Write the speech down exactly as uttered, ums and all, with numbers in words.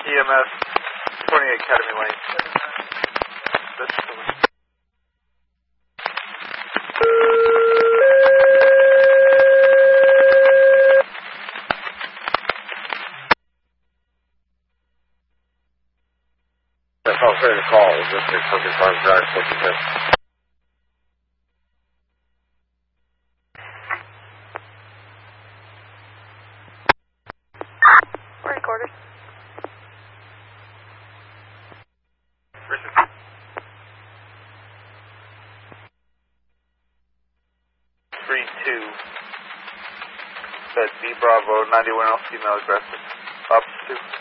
E M S, twenty-eight Academy Lane. That's the one. That's all fair to call. Is this six hundred five drive, something like that? Recorded. three two. Said B Bravo, ninety-one L female aggressive. Up two.